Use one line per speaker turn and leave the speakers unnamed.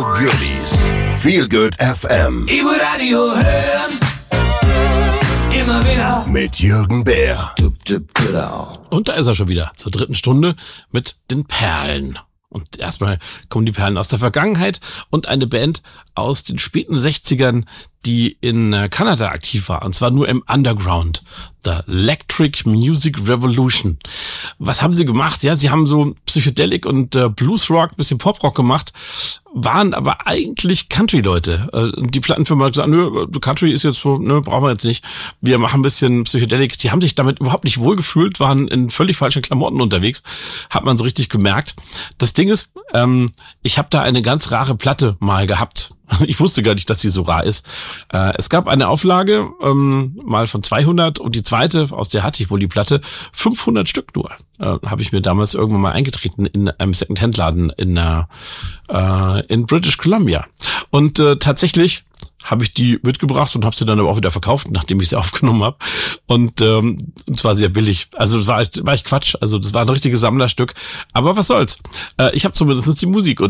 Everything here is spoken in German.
Goodies. Feel Good FM.
Ich will Radio hören. Immer wieder.
Mit Jürgen Bär.
Und da ist er schon wieder zur 3. Stunde mit den Perlen. Und erstmal kommen die Perlen aus der Vergangenheit und eine Band aus den späten 60ern, die in Kanada aktiv war, und zwar nur im Underground. The Electric Music Revolution. Was haben sie gemacht? Ja, sie haben so Psychedelic und Bluesrock, bisschen Poprock gemacht, waren aber eigentlich Country-Leute. Die Plattenfirma hat gesagt, nö, Country ist jetzt so, nö, brauchen wir jetzt nicht. Wir machen ein bisschen Psychedelic. Die haben sich damit überhaupt nicht wohlgefühlt, waren in völlig falschen Klamotten unterwegs. Hat man so richtig gemerkt. Das Ding ist, ich habe da eine ganz rare Platte mal gehabt. Ich wusste gar nicht, dass die so rar ist. Es gab eine Auflage, mal von 200, und die zweite, aus der hatte ich wohl die Platte, 500 Stück nur. Habe ich mir damals irgendwann mal eingetreten in einem Second-Hand-Laden in British Columbia. Und tatsächlich habe ich die mitgebracht und habe sie dann aber auch wieder verkauft, nachdem ich sie aufgenommen habe. Und es war sehr billig. Also das war echt Quatsch. Also das war ein richtiges Sammlerstück. Aber was soll's. Ich habe zumindest die Musik.